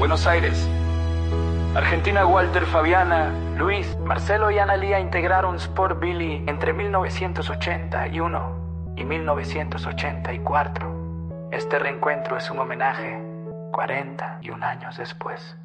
Buenos Aires. Argentina. Walter, Fabiana, Luis, Marcelo y Analía integraron Sport Billy entre 1981 y 1984. Este reencuentro es un homenaje 41 años después.